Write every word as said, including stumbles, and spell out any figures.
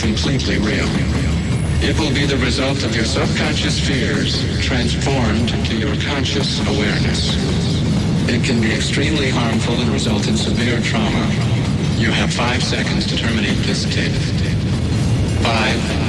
completely real. It will be the result of your subconscious fears transformed to your conscious awareness. It can be extremely harmful and result in severe trauma. You have five seconds to terminate this tape. Five,